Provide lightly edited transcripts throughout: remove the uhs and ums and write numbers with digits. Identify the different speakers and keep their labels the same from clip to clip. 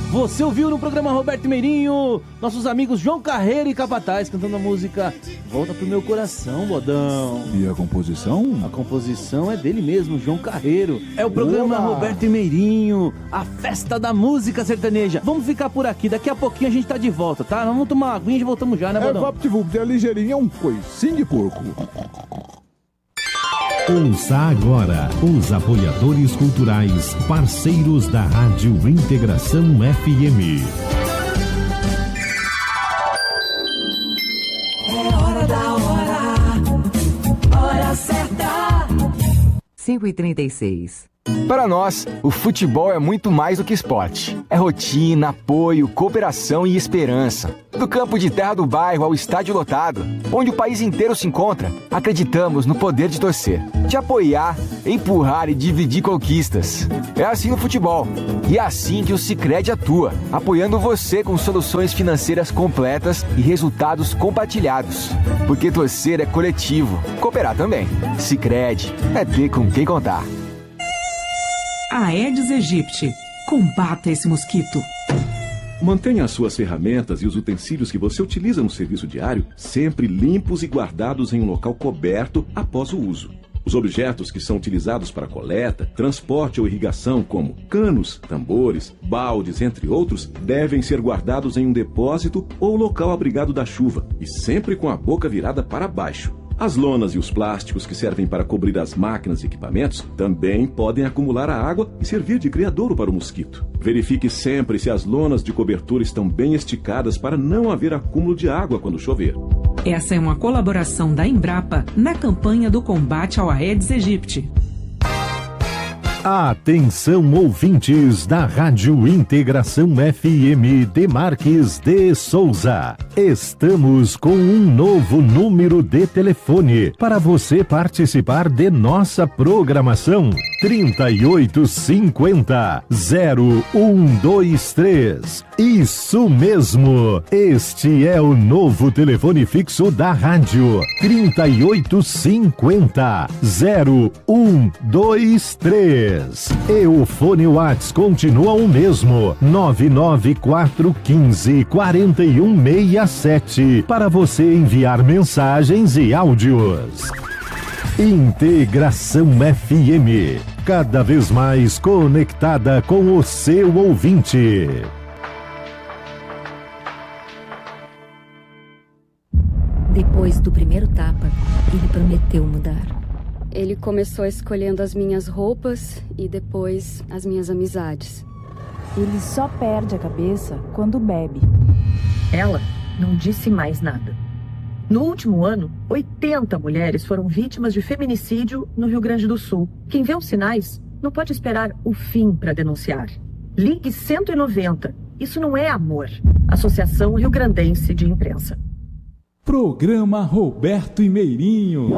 Speaker 1: Você ouviu no programa Roberto Meirinho, nossos amigos João Carreiro e Capataz cantando a música Volta Pro Meu Coração, Bodão.
Speaker 2: E a composição?
Speaker 1: A composição é dele mesmo, João Carreiro. É o programa Roberto Meirinho, a festa da música sertaneja. Vamos ficar por aqui, daqui a pouquinho a gente tá de volta, tá? Vamos tomar uma aguinha e voltamos já, né, Bodão?
Speaker 2: VaptVupt, é ligeirinho, é um coicinho de porco.
Speaker 3: Ouça agora os apoiadores culturais, parceiros da Rádio Integração FM.
Speaker 4: É hora da hora certa.
Speaker 5: 5h36.
Speaker 6: Para nós, o futebol é muito mais do que esporte. É rotina, apoio, cooperação e esperança. Do campo de terra do bairro ao estádio lotado, onde o país inteiro se encontra, acreditamos no poder de torcer, de apoiar, empurrar e dividir conquistas. É assim no futebol. E é assim que o Sicredi atua, apoiando você com soluções financeiras completas e resultados compartilhados. Porque torcer é coletivo, cooperar também. Sicredi é ter com quem contar.
Speaker 7: Aedes aegypti. Combata esse mosquito.
Speaker 8: Mantenha as suas ferramentas e os utensílios que você utiliza no serviço diário sempre limpos e guardados em um local coberto após o uso. Os objetos que são utilizados para coleta, transporte ou irrigação, como canos, tambores, baldes, entre outros, devem ser guardados em um depósito ou local abrigado da chuva e sempre com a boca virada para baixo. As lonas e os plásticos que servem para cobrir as máquinas e equipamentos também podem acumular a água e servir de criadouro para o mosquito. Verifique sempre se as lonas de cobertura estão bem esticadas para não haver acúmulo de água quando chover.
Speaker 7: Essa é uma colaboração da Embrapa na campanha do combate ao Aedes aegypti.
Speaker 3: Atenção, ouvintes da Rádio Integração FM de Marques de Souza. Estamos com um novo número de telefone para você participar de nossa programação. 3850-0123. Isso mesmo. Este é o novo telefone fixo da rádio. 3850-0123. E o fone Whats continua o mesmo, 994154167, para você enviar mensagens e áudios. Integração FM, cada vez mais conectada com o seu ouvinte.
Speaker 9: Depois do primeiro tapa, ele prometeu mudar.
Speaker 10: Ele começou escolhendo as minhas roupas e depois as minhas amizades.
Speaker 11: Ele só perde a cabeça quando bebe.
Speaker 12: Ela não disse mais nada. No último ano, 80 mulheres foram vítimas de feminicídio no Rio Grande do Sul. Quem vê os sinais não pode esperar o fim para denunciar. Ligue 190. Isso não é amor. Associação Rio Grandense de Imprensa.
Speaker 13: Programa Roberto e Meirinho.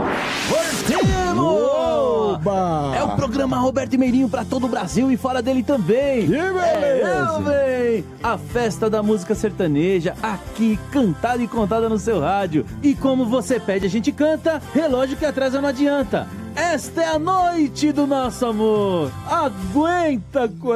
Speaker 1: Oba! É o programa Roberto e Meirinho pra todo o Brasil e fora dele também.
Speaker 2: Que beleza!
Speaker 1: A festa da música sertaneja aqui, cantada e contada no seu rádio. E como você pede, a gente canta, relógio que atrasa não adianta. Esta é a noite do nosso amor. Aguenta,